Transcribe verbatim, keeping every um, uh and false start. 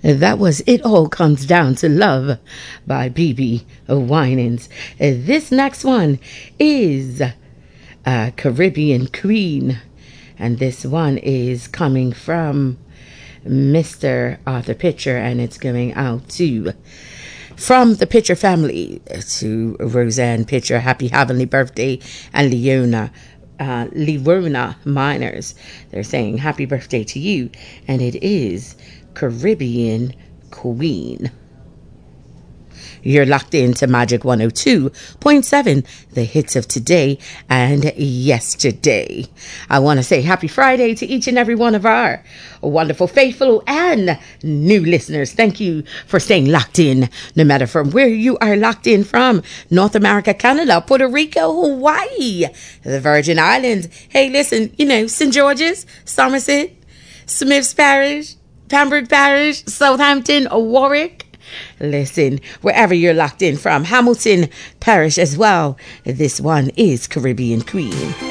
That was It All Comes Down to Love by B B Winans. This next one is uh, Caribbean Queen. And this one is coming from Mister Arthur Pitcher, and it's going out to from the Pitcher family to Roseanne Pitcher. Happy heavenly birthday, and Leona uh, Leona Miners. They're saying happy birthday to you, and it is Caribbean Queen. You're locked into Magic one oh two point seven, the hits of today and yesterday. I want to say happy Friday to each and every one of our wonderful, faithful, and new listeners. Thank you for staying locked in, no matter from where you are locked in from. North America, Canada, Puerto Rico, Hawaii, the Virgin Islands. Hey, listen, you know, Saint George's, Somerset, Smiths Parish, Pembroke Parish, Southampton, Warwick. Listen, wherever you're locked in from, Hamilton Parish as well. This one is Caribbean Queen.